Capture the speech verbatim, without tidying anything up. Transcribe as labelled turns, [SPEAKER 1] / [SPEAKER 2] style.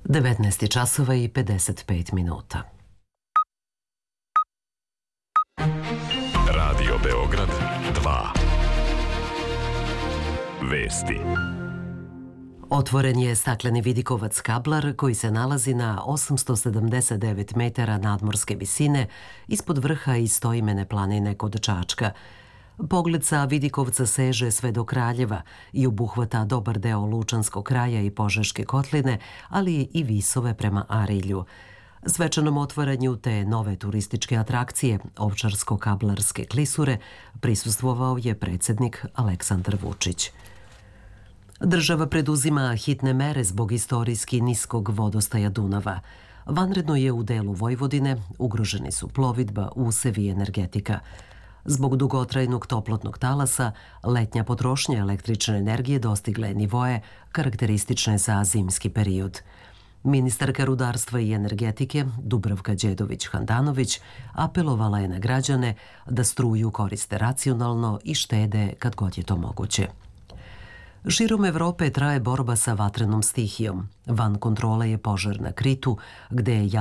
[SPEAKER 1] devetnaest časova i pedeset pet minuta.
[SPEAKER 2] Radio Beograd dva. Vesti.
[SPEAKER 1] Otvoren je stakleni vidikovac Kablar koji se nalazi na osamsto sedamdeset devet metara nadmorske visine ispod vrha istoimene planine kod Čačka. Pogled sa vidikovca seže sve do Kraljeva i obuhvata dobar deo Lučanskog kraja i Požeške kotline, ali i visove prema Arilju. Svečanom otvaranju te nove turističke atrakcije, Ovčarsko-Kablarske klisure, prisustvovao je predsjednik Aleksandar Vučić. Država preduzima hitne mere zbog istorijski niskog vodostaja Dunava. Vanredno je u delu Vojvodine, ugroženi su plovidba, usevi i energetika. Zbog dugotrajnog toplotnog talasa, letnja potrošnja električne energije dostigla je nivoe karakteristične za zimski period. Ministarka rudarstva i energetike Dubravka Đedović-Handanović apelovala je na građane da struju koriste racionalno i štede kad god je to moguće. Širom Evrope traje borba sa vatrenom stihijom. Van kontrole je požar na Kritu, gde je